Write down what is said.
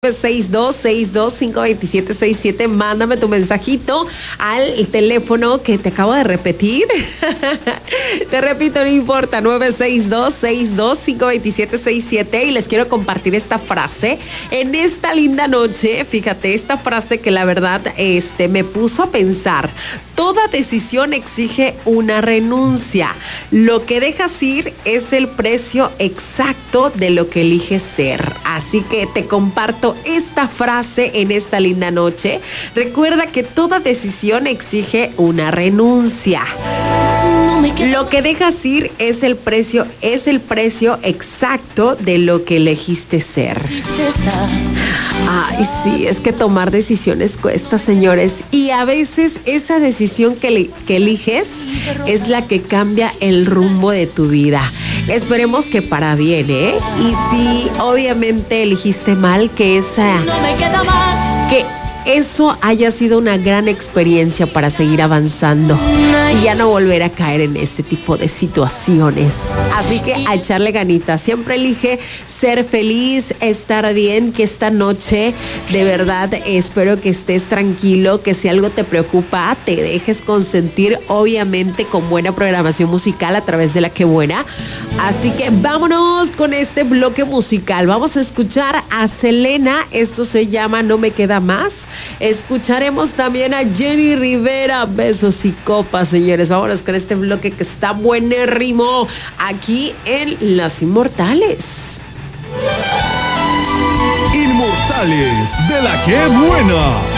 6262-52767. Mándame tu mensajito al teléfono que te acabo de repetir. Te repito, no importa, 962-62-52767. Y les quiero compartir esta frase en esta linda noche. Fíjate, esta frase que la verdad me puso a pensar. Toda decisión exige una renuncia. Lo que dejas ir es el precio exacto de lo que eliges ser. Así que te comparto esta frase en esta linda noche. Recuerda que toda decisión exige una renuncia. Lo que dejas ir es el precio exacto de lo que elegiste ser. Ay, sí, es que tomar decisiones cuesta, señores. Y a veces esa decisión que eliges es la que cambia el rumbo de tu vida. Esperemos que para bien, ¿eh? Y si obviamente elegiste mal, que eso haya sido una gran experiencia para seguir avanzando y ya no volver a caer en este tipo de situaciones. Así que a echarle ganitas. Siempre elige ser feliz, estar bien, que esta noche de verdad espero que estés tranquilo, que si algo te preocupa, te dejes consentir, obviamente con buena programación musical a través de La Que Buena. Así que vámonos con este bloque musical. Vamos a escuchar a Selena, esto se llama No Me Queda Más. Escucharemos también a Jenny Rivera, Besos y Copas, señores. Vámonos con este bloque que está buenérrimo aquí en Las Inmortales. Inmortales de La Que Buena.